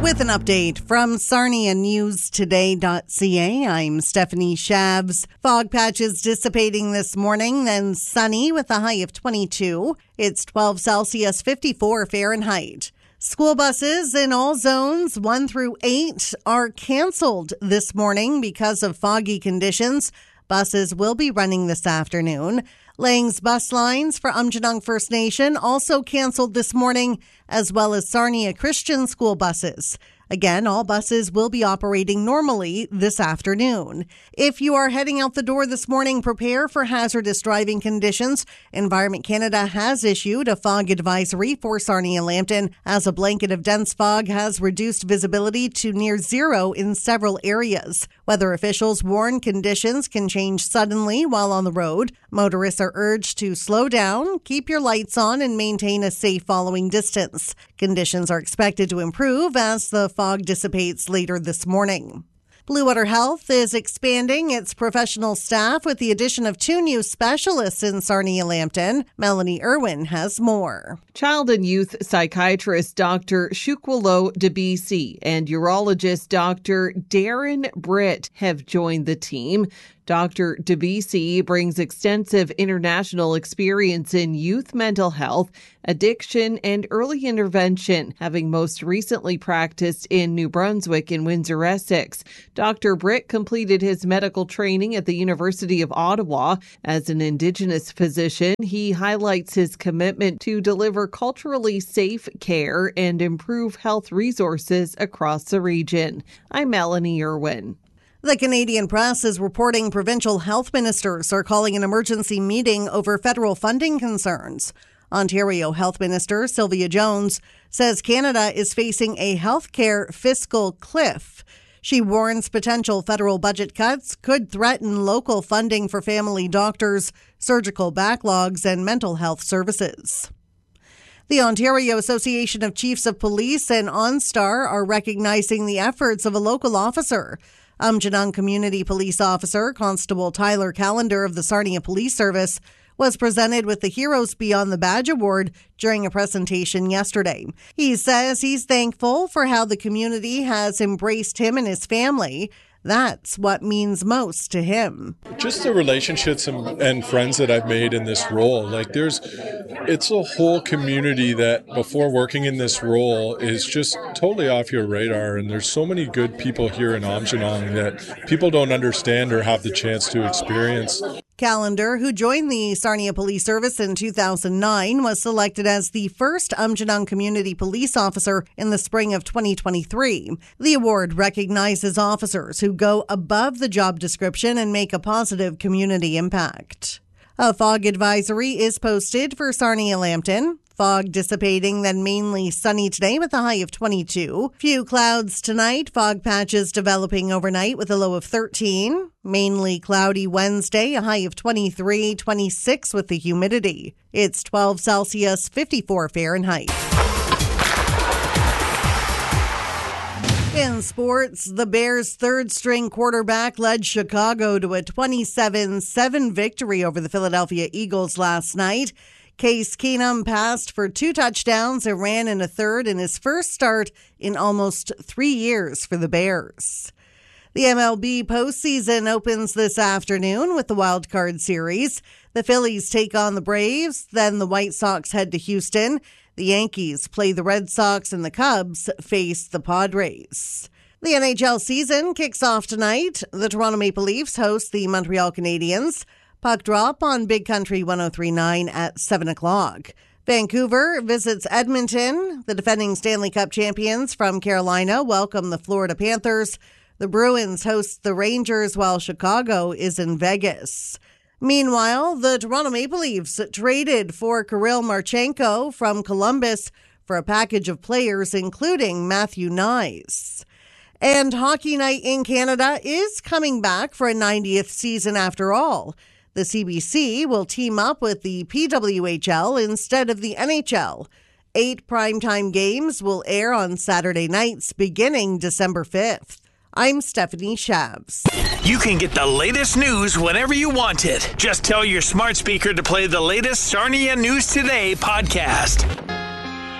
With an update from SarniaNewsToday.ca, I'm Stephanie Shabs. Fog patches dissipating this morning, then sunny with a high of 22. It's 12 Celsius, 54 Fahrenheit. School buses in all zones 1 through 8 are canceled this morning because of foggy conditions. Buses will be running this afternoon. Lang's bus lines for Aamjiwnaang First Nation also canceled this morning, as well as Sarnia Christian School buses. Again, all buses will be operating normally this afternoon. If you are heading out the door this morning, prepare for hazardous driving conditions. Environment Canada has issued a fog advisory for Sarnia-Lambton as a blanket of dense fog has reduced visibility to near zero in several areas. Weather officials warn conditions can change suddenly while on the road. Motorists are urged to slow down, keep your lights on, and maintain a safe following distance. Conditions are expected to improve as the fog dissipates later this morning. Blue Water Health is expanding its professional staff with the addition of 2 new specialists in Sarnia-Lambton. Melanie Irwin has more. Child and youth psychiatrist Dr. Shukwalo Debisi and urologist Dr. Darren Britt have joined the team. Dr. Debisi brings extensive international experience in youth mental health, addiction, and early intervention, having most recently practiced in New Brunswick and Windsor, Essex. Dr. Britt completed his medical training at the University of Ottawa. As an Indigenous physician, he highlights his commitment to deliver culturally safe care and improve health resources across the region. I'm Melanie Irwin. The Canadian Press is reporting provincial health ministers are calling an emergency meeting over federal funding concerns. Ontario Health Minister Sylvia Jones says Canada is facing a healthcare fiscal cliff. She warns potential federal budget cuts could threaten local funding for family doctors, surgical backlogs, and mental health services. The Ontario Association of Chiefs of Police and OnStar are recognizing the efforts of a local officer. Aamjiwnaang Community Police Officer Constable Tyler Callender of the Sarnia Police Service was presented with the Heroes Beyond the Badge Award during a presentation yesterday. He says he's thankful for how the community has embraced him and his family. That's what means most to him. Just the relationships and friends that I've made in this role. It's a whole community that before working in this role is just totally off your radar. And there's so many good people here in Aamjiwnaang that people don't understand or have the chance to experience. Callender, who joined the Sarnia Police Service in 2009, was selected as the first Aamjiwnaang Community Police Officer in the spring of 2023. The award recognizes officers who go above the job description and make a positive community impact. A fog advisory is posted for Sarnia-Lambton. Fog dissipating, then mainly sunny today with a high of 22. Few clouds tonight. Fog patches developing overnight with a low of 13. Mainly cloudy Wednesday, a high of 23, 26 with the humidity. It's 12 Celsius, 54 Fahrenheit. In sports, the Bears' third-string quarterback led Chicago to a 27-7 victory over the Philadelphia Eagles last night. Case Keenum passed for 2 touchdowns and ran in a third in his first start in almost 3 years for the Bears. The MLB postseason opens this afternoon with the Wild Card Series. The Phillies take on the Braves, then the White Sox head to Houston. The Yankees play the Red Sox and the Cubs face the Padres. The NHL season kicks off tonight. The Toronto Maple Leafs host the Montreal Canadiens. Puck drop on Big Country 103.9 at 7 o'clock. Vancouver visits Edmonton. The defending Stanley Cup champions from Carolina welcome the Florida Panthers. The Bruins host the Rangers while Chicago is in Vegas. Meanwhile, the Toronto Maple Leafs traded for Kirill Marchenko from Columbus for a package of players, including Matthew Knies. And Hockey Night in Canada is coming back for a 90th season after all. The CBC will team up with the PWHL instead of the NHL. 8 primetime games will air on Saturday nights beginning December 5th. I'm Stephanie Shabs. You can get the latest news whenever you want it. Just tell your smart speaker to play the latest Sarnia News Today podcast.